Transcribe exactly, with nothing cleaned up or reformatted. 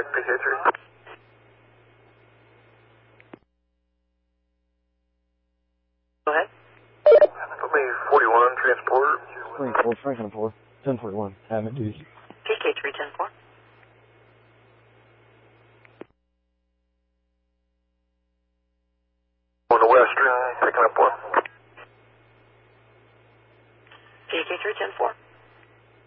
ahead, P K three. Go ahead. Put me forty-one, transport. Frank four, Franklin four, ten forty-one, have it duty. P K three ten four. On the western, picking up one. P K three ten four.